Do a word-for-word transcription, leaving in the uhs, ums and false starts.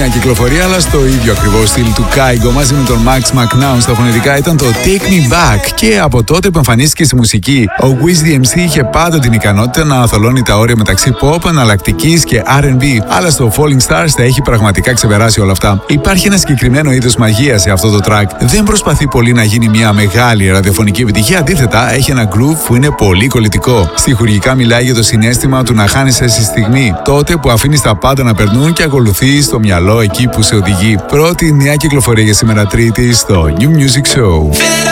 νέα κυκλοφορία, αλλά στο ίδιο ακριβώς στυλ του Kygo μαζί με τον Max McNown στα φωνητικά ήταν το Take Me Back. Και από τότε που εμφανίστηκε στη μουσική, ο Wiz ντι εμ σι είχε πάντα την ικανότητα να αθολώνει τα όρια μεταξύ pop, εναλλακτικής και αρ εντ μπι, αλλά στο Falling Stars τα έχει πραγματικά ξεπεράσει όλα αυτά. Υπάρχει ένα συγκεκριμένο είδος μαγεία σε αυτό το track. Δεν προσπαθεί πολύ να γίνει μια μεγάλη ραδιοφωνική επιτυχία, αντίθετα έχει ένα groove που είναι πολύ κολλητικό. Στιχουργικά μιλάει για το συναίσθημα του να χάνεσαι στη στιγμή, τότε που αφήνεις τα πάντα να περνούν και ακολουθείς το μυαλό εκεί που σε οδηγεί. Πρώτη νέα κυκλοφορία για σήμερα Τρίτη στο New Music Show.